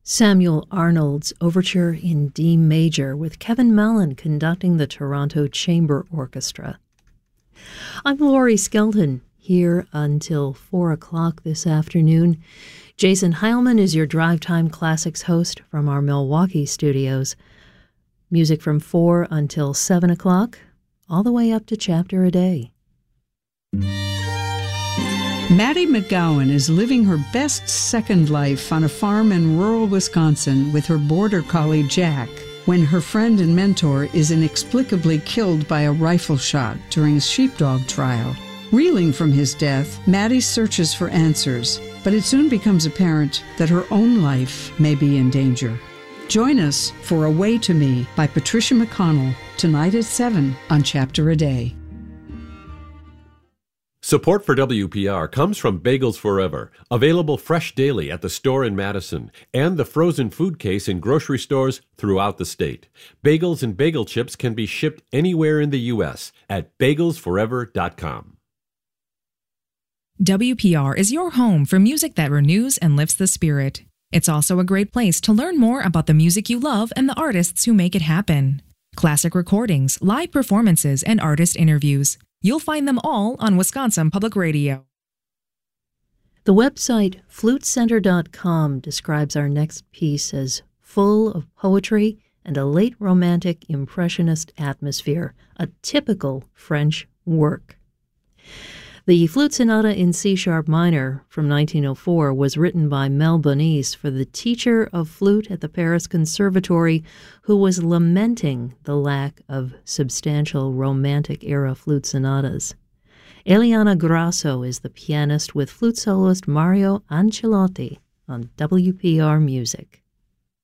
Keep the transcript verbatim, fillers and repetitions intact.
Samuel Arnold's Overture in D major with Kevin Mallon conducting the Toronto Chamber Orchestra. I'm Laurie Skelton, here until four o'clock this afternoon. Jason Heilman is your Drive Time Classics host from our Milwaukee studios. Music from four until seven o'clock, all the way up to Chapter a Day. Maddie McGowan is living her best second life on a farm in rural Wisconsin with her border collie Jack when her friend and mentor is inexplicably killed by a rifle shot during a sheepdog trial. Reeling from his death, Maddie searches for answers, but it soon becomes apparent that her own life may be in danger. Join us for Away to Me by Patricia McConnell tonight at seven on Chapter a Day. Support for W P R comes from Bagels Forever, available fresh daily at the store in Madison, and the frozen food case in grocery stores throughout the state. Bagels and bagel chips can be shipped anywhere in the U S at bagels forever dot com. W P R is your home for music that renews and lifts the spirit. It's also a great place to learn more about the music you love and the artists who make it happen. Classic recordings, live performances, and artist interviews. You'll find them all on Wisconsin Public Radio. The website flute center dot com describes our next piece as full of poetry and a late romantic impressionist atmosphere, a typical French work. The Flute Sonata in C-sharp minor from nineteen oh four was written by Mel Bonis for the teacher of flute at the Paris Conservatory who was lamenting the lack of substantial Romantic-era flute sonatas. Eliana Grasso is the pianist with flute soloist Mario Ancelotti on W P R Music.